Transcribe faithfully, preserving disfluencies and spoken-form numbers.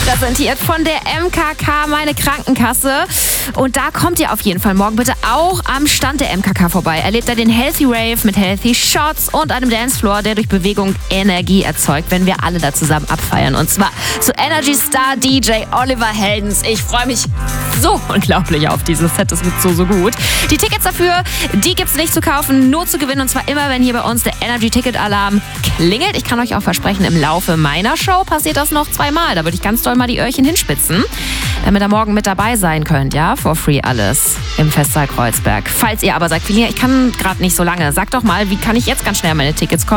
Präsentiert von der M K K, meine Krankenkasse. Und da kommt ihr auf jeden Fall morgen bitte auch am Stand der M K K vorbei. Erlebt da den Healthy Rave mit Healthy Shots und einem Dancefloor, der durch Bewegung Energie erzeugt, wenn wir alle da zusammen abfeiern. Und zwar zu Energy Star D J Oliver Heldens. Ich freue mich so unglaublich auf dieses Set. Das wird so, so gut. Die Tickets dafür, die gibt's nicht zu kaufen, nur zu gewinnen. Und zwar immer, wenn hier bei uns der Energy Ticket Alarm klingelt. Ich kann euch auch versprechen, im Laufe meiner Show passiert das noch zweimal. Da würde ich ganz doll mal die Öhrchen hinspitzen, damit ihr morgen mit dabei sein könnt, ja? For free alles im Festsaal Kreuzberg. Falls ihr aber sagt, Filia, ich kann gerade nicht so lange, sagt doch mal, wie kann ich jetzt ganz schnell meine Tickets kaufen?